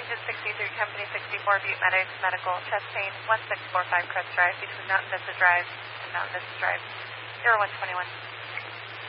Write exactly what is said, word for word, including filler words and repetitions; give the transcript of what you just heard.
Engine sixty-three, Company sixty-four, Butte Medics, Medical, chest pain, one six four five Crest Drive, between Mountain Vista Drive and Mountain Vista Drive, zero one twenty-one.